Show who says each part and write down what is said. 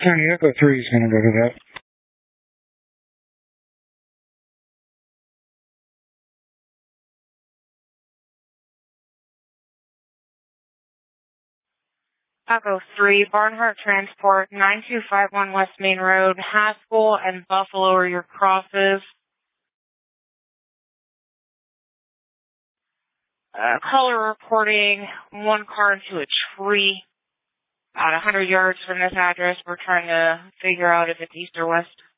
Speaker 1: County Echo 3 is going to go to that.
Speaker 2: Echo 3, Barnhart Transport, 9251 West Main Road, Haskell and Buffalo are your crosses. Caller reporting one car into a tree about 100 yards from this address. We're trying to figure out if it's east or west.